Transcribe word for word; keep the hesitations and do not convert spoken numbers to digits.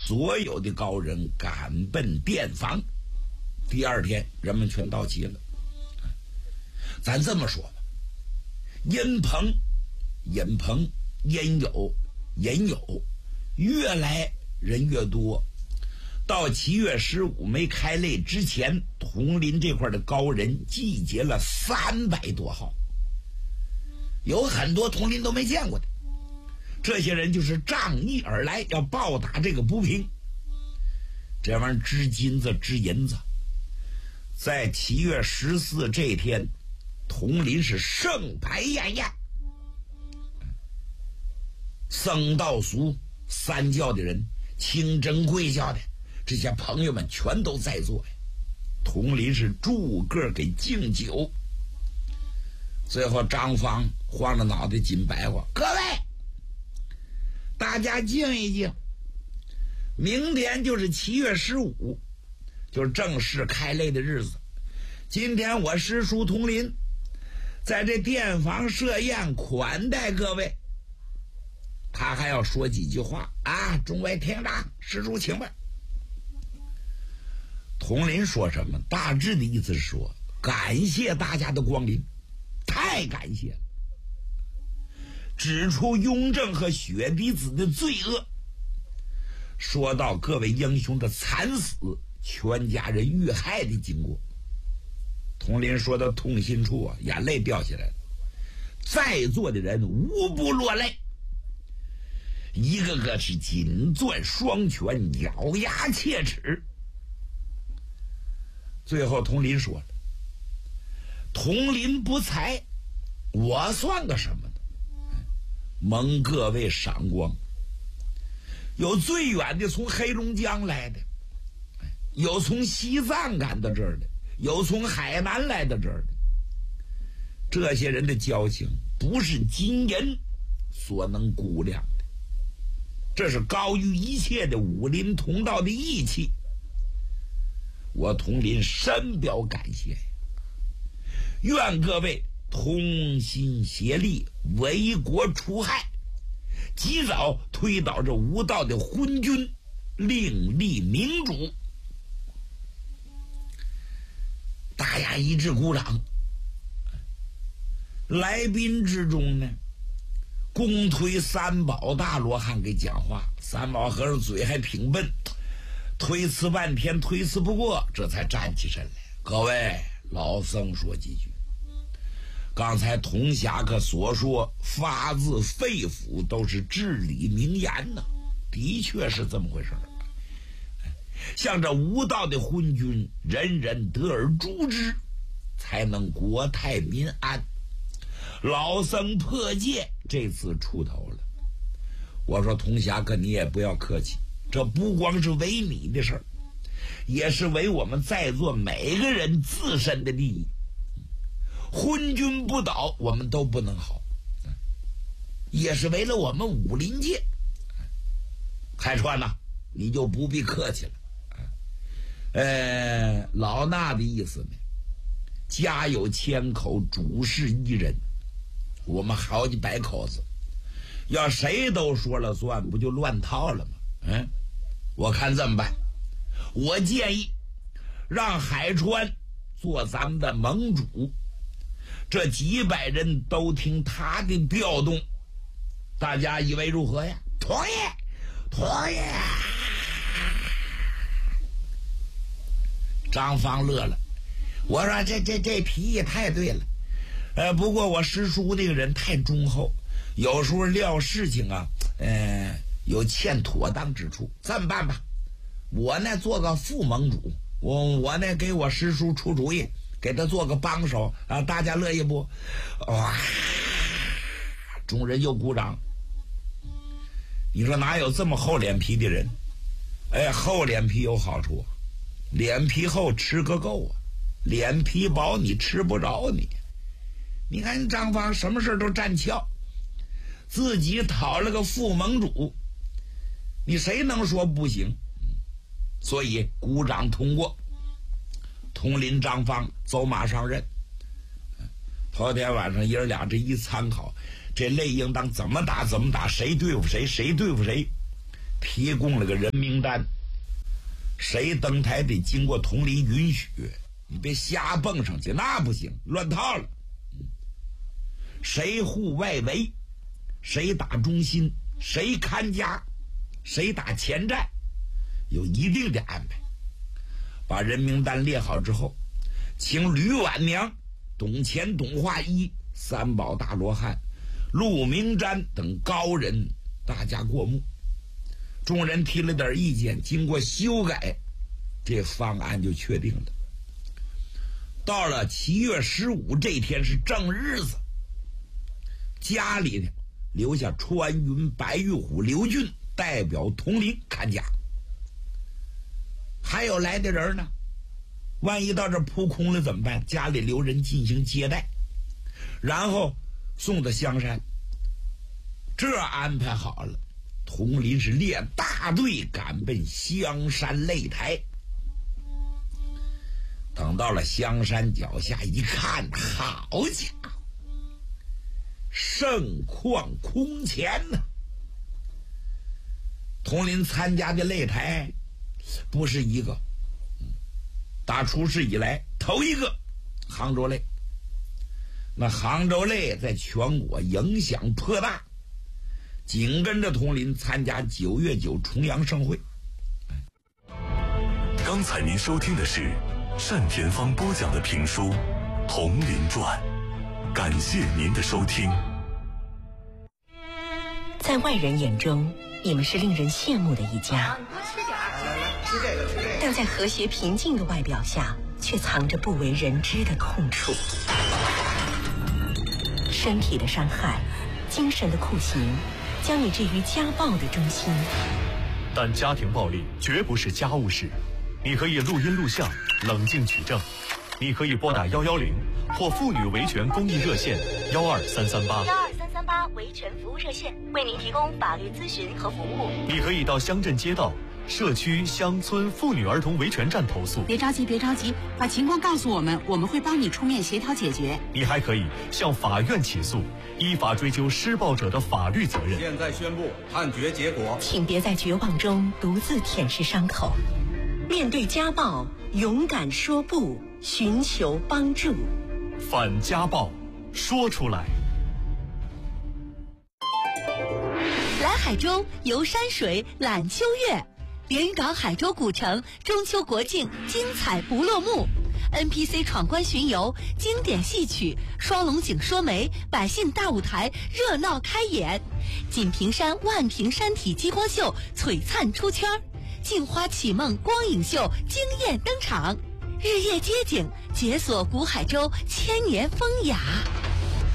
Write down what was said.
所有的高人赶奔殿房。第二天人们全到齐了。咱这么说吧，殷鹏殷鹏殷友殷友越来人越多，到七月十五没开擂之前，铜陵这块的高人集结了三百多号，有很多铜陵都没见过的。这些人就是仗义而来，要报答这个不平。这玩意儿支金子支银子。在七月十四这天，铜陵是盛牌宴宴，僧道俗三教的人，清真贵教的这些朋友们全都在座呀。铜陵是逐个给敬酒。最后张方晃着脑袋紧白话：各位，大家静一静，明天就是七月十五，就是正式开擂的日子。今天我师叔铜陵在这殿房设宴款待各位，他还要说几句话啊！众位听着，师叔请吧。铜陵说什么？大致的意思是说，感谢大家的光临，太感谢了，指出雍正和雪滴子的罪恶，说到各位英雄的惨死，全家人遇害的经过。铜陵说到痛心处啊，眼泪掉下来了，在座的人无不落泪，一个个是紧攥双拳，咬牙切齿。最后铜陵说了：铜陵不才，我算个什么呢？蒙各位赏光。有最远的从黑龙江来的，有从西藏赶到这儿的，有从海南来到这儿的。这些人的交情不是金银所能估量的，这是高于一切的武林同道的义气。我铜陵深表感谢，愿各位同心协力，为国除害，及早推倒这无道的昏君，另立明主。大家一致鼓掌。来宾之中呢，公推三宝大罗汉给讲话，三宝和尚嘴还挺笨，推辞半天推辞不过，这才站起身来。各位，老僧说几句。刚才童侠客所说发自肺腑，都是至理名言呢，的确是这么回事。像这无道的昏君，人人得而诛之，才能国泰民安。老僧破戒这次出头了。我说童侠客，你也不要客气，这不光是为你的事儿，也是为我们在座每个人自身的利益。昏君不倒，我们都不能好，也是为了我们武林界。海川呐、啊，你就不必客气了。呃，老衲的意思呢，家有千口，主事一人，我们好几百口子，要谁都说了算，不就乱套了吗？嗯，我看这么办，我建议让海川做咱们的盟主，这几百人都听他的调动，大家以为如何呀？同意，同意。张方乐了，我说这这这提议太对了，呃，不过我师叔这个人太忠厚，有时候料事情啊，呃，有欠妥当之处。这么办吧，我呢做个副盟主，我我呢给我师叔出主意，给他做个帮手啊，大家乐意不？哇，众人又鼓掌。你说哪有这么厚脸皮的人？哎，厚脸皮有好处，脸皮厚吃个够啊，脸皮薄你吃不着你。你看张方什么事都站翘，自己讨了个副盟主，你谁能说不行？所以鼓掌通过。统领张方走马上任。头天晚上爷儿俩这一参考，这擂应当怎么打怎么打，谁对付谁，谁对付谁。 提供了个人名单，谁登台得经过统领允许，你别瞎蹦上去，那不行，乱套了。谁护外围，谁打中心，谁看家，谁打前站，有一定的安排。把人名单列好之后，请吕婉娘、董乾、董化一、三宝大罗汉、陆明瞻等高人大家过目。众人提了点意见，经过修改，这方案就确定了。到了七月十五这天是正日子，家里呢留下穿云、白玉虎、刘俊代表统领看家。还有来的人呢，万一到这扑空了怎么办？家里留人进行接待，然后送到香山。这安排好了，统领是列大队赶奔香山擂台。等到了香山脚下一看，好家伙，盛况空前呢、啊！统领参加的擂台不是一个，打出世以来头一个杭州擂。那杭州擂在全国影响颇大，紧跟着统领参加九月九重阳盛会。 刚才您收听的是单田芳播讲的评书《铜林传》，感谢您的收听。 在外人眼中，你们是令人羡慕的一家，但在和谐平静的外表下，却藏着不为人知的痛处。身体的伤害，精神的酷刑，将你置于家暴的中心。 但家庭暴力绝不是家务事，你可以录音录像，冷静取证。你可以拨打幺幺零或妇女维权公益热线幺二三三八。 幺二三三八维权服务热线为您提供法律咨询和服务。 你可以到乡镇街道、社区、乡村妇女儿童维权站投诉。 别着急，别着急，把情况告诉我们，我们会帮你出面协调解决。 你还可以向法院起诉，依法追究施暴者的法律责任。 现在宣布判决结果， 请别在绝望中独自舔舐伤口，面对家暴，勇敢说不，寻求帮助。 反家暴，说出来。 来海州游山水览秋月，连云港海州古城中秋国庆精彩不落幕， N P C 闯关巡游，经典戏曲，双龙井说媒，百姓大舞台热闹开演，锦屏山万屏山体激光秀璀璨出圈，镜花启梦光影秀惊艳登场，日夜街景解锁古海州千年风雅。